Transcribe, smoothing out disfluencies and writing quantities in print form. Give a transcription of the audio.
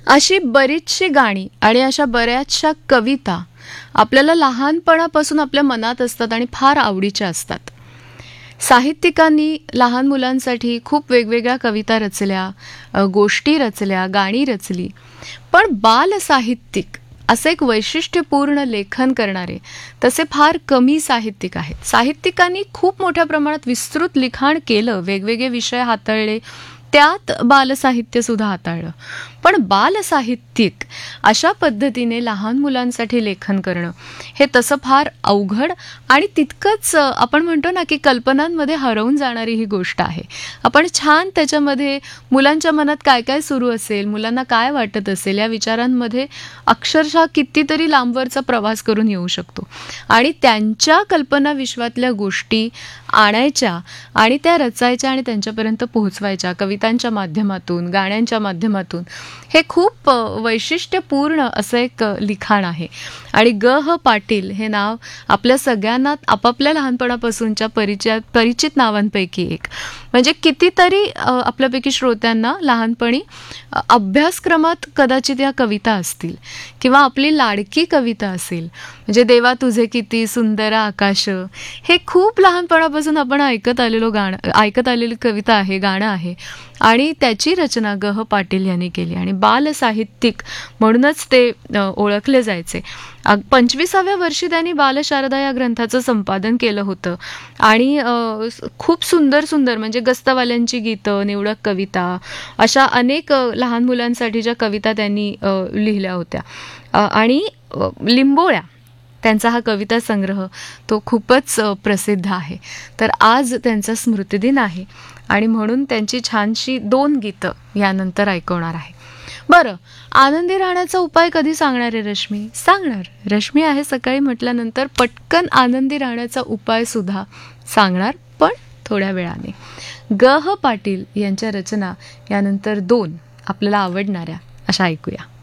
अशी बरीचशी गाणी आणि अशा बऱ्याचशा कविता आपल्याला लहानपणापासून आपल्या मनात असतात आणि फार आवडीच्या असतात. साहित्यिकांनी लहान मुलांसाठी खूप वेगवेगळ्या कविता रचल्या, गोष्टी रचल्या, गाणी रचली. पण बालसाहित्यिक असं एक वैशिष्ट्यपूर्ण लेखन करणारे तसे फार कमी साहित्यिक आहेत. साहित्यिकांनी खूप मोठ्या प्रमाणात विस्तृत लिखाण केलं, वेगवेगळे विषय हाताळले, त्यात बालसाहित्य सुद्धा हाताळलं. पण बालसाहित्यिक अशा पद्धतीने लहान मुलांसाठी लेखन करणं हे तसं फार अवघड आणि तितकंच आपण म्हणतो ना की कल्पनांमध्ये हरवून जाणारी ही गोष्ट आहे. आपण छान त्याच्यामध्ये मुलांच्या मनात काय काय सुरू असेल, मुलांना काय वाटत असेल, या विचारांमध्ये अक्षरशः कितीतरी लांबवरचा प्रवास करून येऊ शकतो आणि त्यांच्या कल्पना विश्वातल्या गोष्टी आणायच्या आणि त्या रचायच्या आणि त्यांच्यापर्यंत पोहोचवायच्या कवितांच्या माध्यमातून, गाण्यांच्या माध्यमातून. हे खूप वैशिष्ट्यपूर्ण असं एक लिखाण आहे. आणि ग. पाटील हे नाव आपल्या सगळ्यांना आपापल्या लहानपणापासूनच्या परिचित नावांपैकी एक. म्हणजे कितीतरी आपल्यापैकी श्रोत्यांना लहानपणी अभ्यासक्रमात कदाचित या कविता असतील किंवा आपली लाडकी कविता असेल, म्हणजे देवा तुझे किती सुंदर आकाश, हे खूप लहानपणापासून आपण ऐकत आलेली कविता आहे, गाणं आहे. आणि त्याची रचना ग. पाटील यांनी केली आणि बालसाहित्यिक म्हणूनच ते ओळखले जायचे. 25व्या वर्षी त्यांनी बालशारदा या ग्रंथाचं संपादन केलं होतं आणि खूप सुंदर सुंदर म्हणजे गस्तवाल्यांची गीतं, निवडक कविता, अशा अनेक लहान मुलांसाठीच्या कविता त्यांनी लिहिल्या होत्या. आणि लिंबोळ्या त्यांचा हा कविता संग्रह तो खूपच प्रसिद्ध आहे. तर आज त्यांचा स्मृतिदिन आहे आणि म्हणून त्यांची छानशी 2 गीतं यानंतर ऐकवणार आहे. बरं, आनंदी राहण्याचा उपाय कधी सांगणार आहे रश्मी? सांगणार. रश्मी आहे सकाळी म्हटल्यानंतर पटकन आनंदी राहण्याचा उपाय सुद्धा सांगणार, पण थोड्या वेळाने. ग. पाटील यांच्या रचना यानंतर 2 आपल्याला आवडणाऱ्या अशा ऐकूया.